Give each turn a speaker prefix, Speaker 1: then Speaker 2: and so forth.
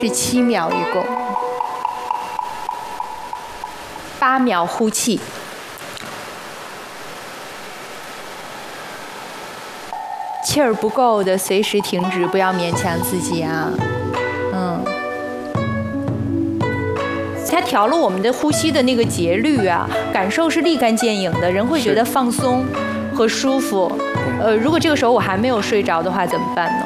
Speaker 1: 是7秒一共，8秒呼气。气儿不够的，随时停止，不要勉强自己啊。它调了我们的呼吸的那个节律啊，感受是立竿见影的，人会觉得放松和舒服。如果这个时候我还没有睡着的话，怎么办呢？